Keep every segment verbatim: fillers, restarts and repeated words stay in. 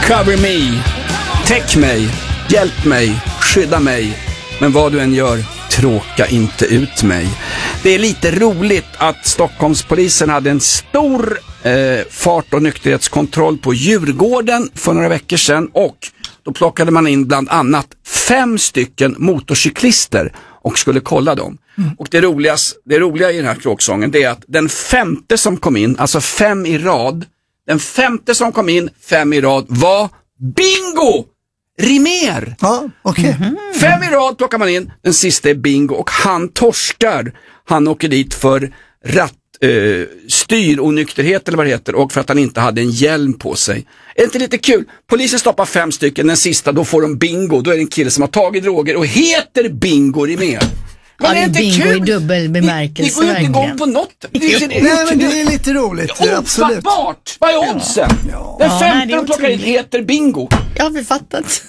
Cover me, täck mig, hjälp mig, skydda mig. Men vad du än gör, tråka inte ut mig. Det är lite roligt att Stockholmspolisen hade en stor eh, fart- och nykterhetskontroll på Djurgården för några veckor sedan. Och då plockade man in bland annat fem stycken motorcyklister och skulle kolla dem. Mm. Och det, roligas, det roliga i den här kråksången, det är att den femte som kom in, alltså fem i rad, den femte som kom in, fem i rad, var Bingo Rimér. Ja, okej. Okay. Mm-hmm. Fem i rad plockar man in, den sista är Bingo och han torskar. Han åker dit för ratt, eh, styr och nykterhet eller vad det heter, och för att han inte hade en hjälm på sig. Är det inte lite kul? Polisen stoppar fem stycken, den sista, då får de Bingo. Då är det en kille som har tagit droger och heter Bingo Rimér. Men ja, det är inte kul. I dubbel bemärkelse. Ni, ni går ju inte igång på något. Det är, det är, nej, men det är lite roligt. Det är absolut. Ofattbart. Vad är oddsen? Ja. Den femte ja, de plockar in heter Bingo. Jag har författat.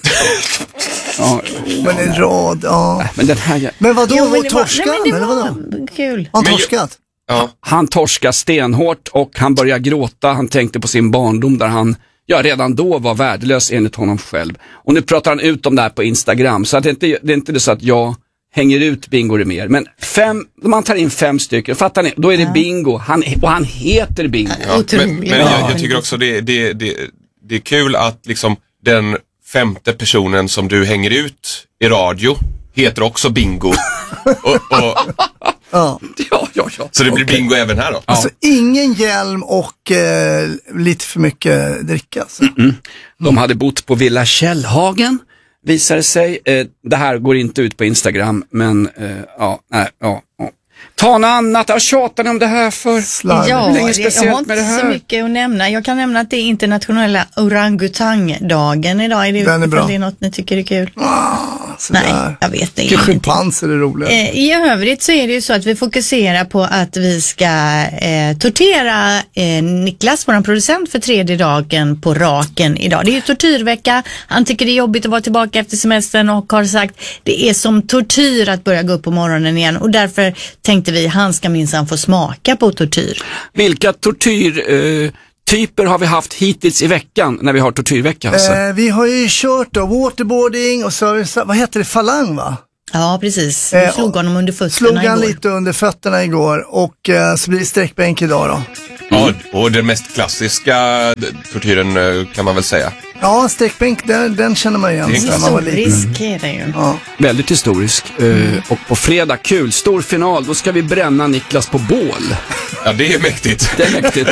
Ja, men en rad, ja. Nej, men den här... Men vadå, jo, var torskad? Nej, men det var, eller vadå? Kul. Han torskat? Ja. Han torskar stenhårt och han börjar gråta. Han tänkte på sin barndom där han ja, redan då var värdelös enligt honom själv. Och nu pratar han ut om det här på Instagram. Så att det, är inte, det är inte det så att jag hänger ut Bingo Rimér. Men fem, man tar in fem stycken, fattar ni? Då är det ja. Bingo. Han, och han heter Bingo. Ja, men men jag, jag tycker också det, det, det, det är kul att liksom den femte personen som du hänger ut i radio heter också Bingo. och, och, ja. Ja, ja, ja. Så det blir okay. Bingo även här då? Alltså ja. Ingen hjälm och eh, lite för mycket dricka. Alltså. Mm -mm. De hade bott på Villa Källhagen, visade sig. Eh, det här går inte ut på Instagram, men eh, ja, nej, ja, ja. Ta något annat, jag tjatar ni om det här för Slarv. Ja, det, jag har inte så mycket att nämna. Jag kan nämna att det är internationella orangutangdagen idag. Är det, Den är bra. Det är något ni tycker är kul? Ah, nej, jag vet det. Schimpans är det roliga. Eh, I övrigt så är det ju så att vi fokuserar på att vi ska eh, tortera eh, Niklas, vår producent, för tredje dagen på raken idag. Det är ju tortyrvecka. Han tycker det är jobbigt att vara tillbaka efter semestern och har sagt det är som tortyr att börja gå upp på morgonen igen, och därför tänkte vi han ska minsann få smaka på tortyr. Vilka tortyrtyper eh, har vi haft hittills i veckan när vi har tortyrvecka? Alltså? Eh, vi har ju kört då waterboarding och så, vad heter det, falang va? Ja, precis. Du eh, slog honom under fötterna slog han igår. lite under fötterna igår och eh, så blir det sträckbänk idag då. Ja, och den mest klassiska tortyren kan man väl säga. Ja, sträckbänk, den, den känner man igen. Historisk är det ju. Ja. Väldigt historisk. Mm. Uh, och på fredag, kul, stor final, då ska vi bränna Niklas på bål. Ja, det är mäktigt. Det är mäktigt.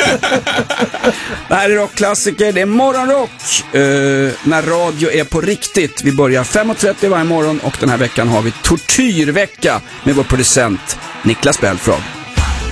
Det här är rockklassiker, det är morgonrock. Uh, när radio är på riktigt. Vi börjar fem och trettio varje morgon och den här veckan har vi tortyrvecka med vår producent Niklas Belfrage.